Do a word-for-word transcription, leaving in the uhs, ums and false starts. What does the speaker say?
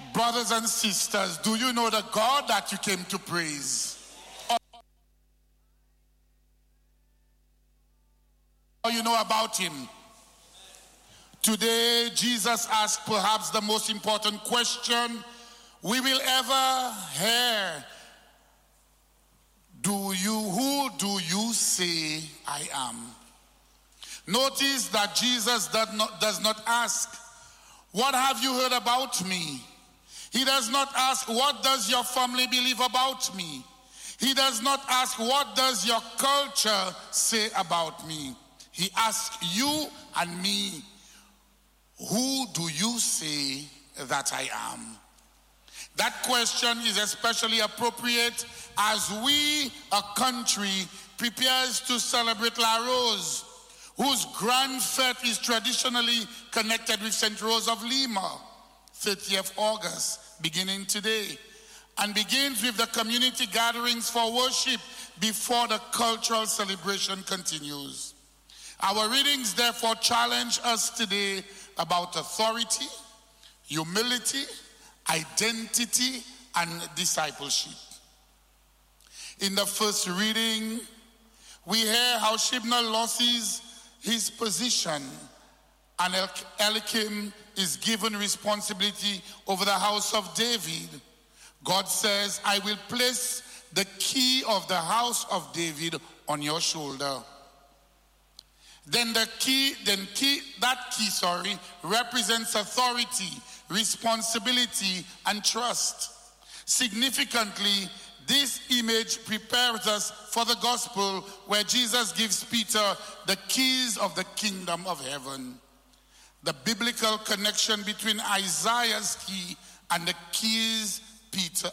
Brothers and sisters, do you know the God that you came to praise? Or you know about him? Today, Jesus asked perhaps the most important question we will ever hear. Do you, who do you say I am? Notice that Jesus does not, does not ask, what have you heard about me? He does not ask, what does your family believe about me? He does not ask, what does your culture say about me? He asks you and me, who do you say that I am? That question is especially appropriate as we, a country, prepares to celebrate La Rose, whose grand fete is traditionally connected with Saint Rose of Lima, thirtieth of August, beginning today, and begins with the community gatherings for worship before the cultural celebration continues. Our readings therefore challenge us today about authority, humility, identity, and discipleship. In the first reading, we hear how Shebna loses his position and Eliakim is given responsibility over the house of David. God says, I will place the key of the house of David on your shoulder. Then the key, then key, that key, sorry, represents authority, responsibility, and trust. Significantly, this image prepares us for the gospel where Jesus gives Peter the keys of the kingdom of heaven. The biblical connection between Isaiah's key and the keys Peter